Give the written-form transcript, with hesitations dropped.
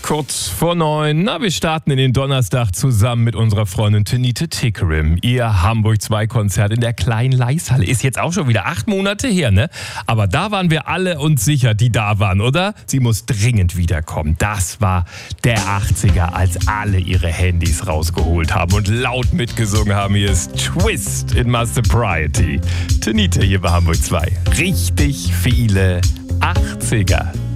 Kurz vor 9. Na, wir starten in den Donnerstag zusammen mit unserer Freundin Tenite Tickerim. Ihr Hamburg 2 Konzert in der kleinen Leishalle ist jetzt auch schon wieder 8 Monate her, ne? Aber da waren wir alle uns sicher, die da waren, oder? Sie muss dringend wiederkommen. Das war der 80er, als alle ihre Handys rausgeholt haben und laut mitgesungen haben. Hier ist Twist in My Sobriety. Tenite hier bei Hamburg 2. Richtig viele 80er.